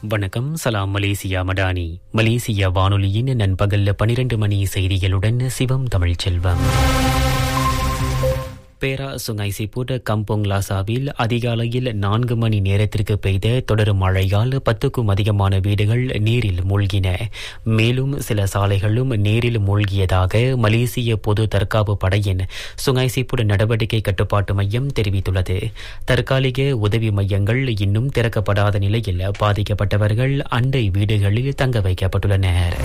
வணக்கம். சலாம் Malaysia Madani. Malaysia வானொலியின் நண்பகல் 12 மணி செய்திகளுடன் சிவம் தமிழ்ச்செல்வம். பேரா சுங்காய் சிப்புட் கம்போங் லாசாவில் அதிகாலையில் 4 மணி நேரத்திற்கு பெய்த தொடரும் மழையால் 10க்கும் அதிகமான வீடுகள் நீரில் மூழ்கின. மேலும் சில சாலைகளும் நீரில் மூழ்கியதாக மலேசிய பொது தற்காப்பு படையின் சுங்காய் சிப்புட் நடவடிக்கை கட்டுப்பாட்டு மையம் தெரிவித்துள்ளது. தற்காலிக உதவி மையங்கள் இன்னும் திறக்கப்படாத நிலையில் பாதிக்கப்பட்டவர்கள் அண்டை வீடுகளில் தங்க வைக்கப்பட்டுள்ளனர்.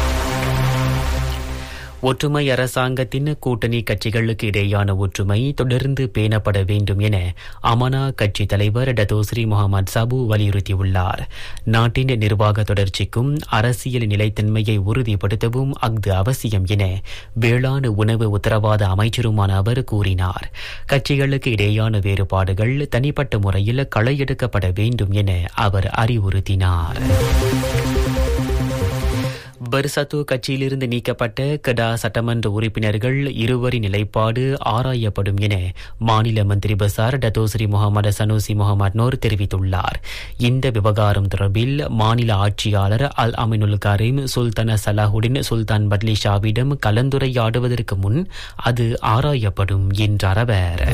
ஒற்றுமை அரசாங்கத்தின் கூட்டணி கட்சிகளுக்கு இடையான ஒற்றுமை தொடர்ந்து பேணப்பட வேண்டும் என அமனா கட்சி தலைவர் டத்தோஸ்ரீ முகமது சாபு வலியுறுத்தியுள்ளார். நாட்டின் நிர்வாக தொடர்ச்சிக்கும் அரசியல் நிலைத்தன்மையை உறுதிப்படுத்தவும் அஃது அவசியம் என வேளாண் உணவு உத்தரவாத அமைச்சருமான அவர் கூறினார். கட்சிகளுக்கு இடையான வேறுபாடுகள் தனிப்பட்ட முறையில் களையெடுக்கப்பட வேண்டும் என அவர் அறிவுறுத்தினார். பர்சத்து கட்சியிலிருந்து நீக்கப்பட்ட கடா சட்டமன்ற உறுப்பினர்கள் இருவரின் நிலைப்பாடு ஆராயப்படும் என மாநில மந்திரி பசார் டத்தோஸ்ரீ முகமது சனூசி முகமது நோர் தெரிவித்துள்ளார். இந்த விவகாரம் தொடர்பில் மாநில ஆட்சியாளர் அல் அமினுல் கரீம் சுல்தான சலாஹுடின் சுல்தான் பட்லி ஷாவிடம் கலந்துரையாடுவதற்கு முன் அது ஆராயப்படும் என்றார் அவர்.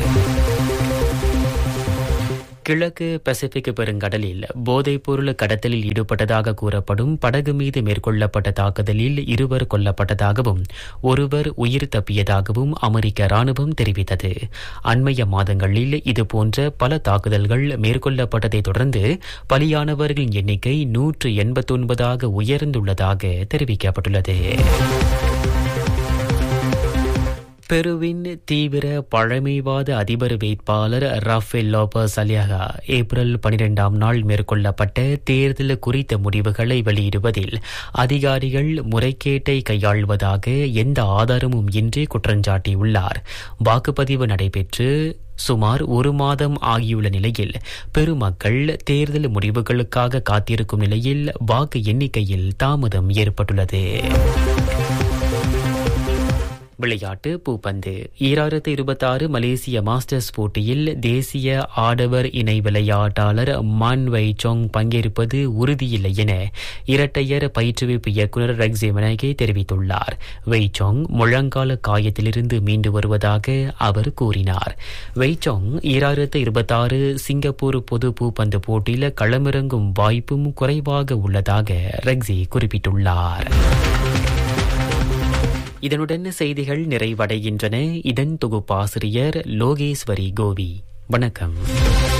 கிழக்கு பசிபிக் பெருங்கடலில் போதைப்பொருள் கடத்தலில் ஈடுபட்டதாக கூறப்படும் படகு மீது மேற்கொள்ளப்பட்ட தாக்குதலில் 2 கொல்லப்பட்டதாகவும் 1 உயிர் தப்பியதாகவும் அமெரிக்க ராணுவம் தெரிவித்தது. அண்மைய மாதங்களில் இதுபோன்ற பல தாக்குதல்கள் மேற்கொள்ளப்பட்டதை தொடர்ந்து பலியானவர்களின் எண்ணிக்கை 189 உயர்ந்துள்ளதாக தெரிவிக்கப்பட்டுள்ளது. பெருவின் தீவிர பழமைவாத அதிபர் வேட்பாளர் ராஃபேல் லோபஸ் அலியாகா ஏப்ரல் 12ஆம் நாள் மேற்கொள்ளப்பட்ட தேர்தல் குறித்த முடிவுகளை வெளியிடுவதில் அதிகாரிகள் முறைகேட்டை கையாள்வதாக எந்த ஆதாரமும் இன்றி குற்றஞ்சாட்டியுள்ளார். வாக்குப்பதிவு நடைபெற்று சுமார் 1 மாதம் ஆகியுள்ள நிலையில் பெருமக்கள் தேர்தல் முடிவுகளுக்காக காத்திருக்கும் நிலையில் வாக்கு எண்ணிக்கையில் தாமதம் ஏற்பட்டுள்ளது. விளையாட்டு பூப்பந்து. 2026 மலேசிய மாஸ்டர்ஸ் போட்டியில் தேசிய ஆடவர் இணை விளையாட்டாளர் மான் வைச்சோங் பங்கேற்பது உறுதியில்லை என இரட்டையர் பயிற்றுவிப்பு இயக்குநர் ரெக்ஸி மனகே தெரிவித்துள்ளார். வைச்சோங் முழங்கால காயத்திலிருந்து மீண்டு வருவதாக அவர் கூறினார். வைச்சோங் 2026 சிங்கப்பூர் பொது பூப்பந்து போட்டியில் களமிறங்கும் வாய்ப்பும் குறைவாக உள்ளதாக ரெக்ஸி குறிப்பிட்டுள்ளார். இதனுடன் செய்திகள் நிறைவடைகின்றன. இதன் தொகுப்பாசிரியர் லோகேஸ்வரி கோவி. வணக்கம்.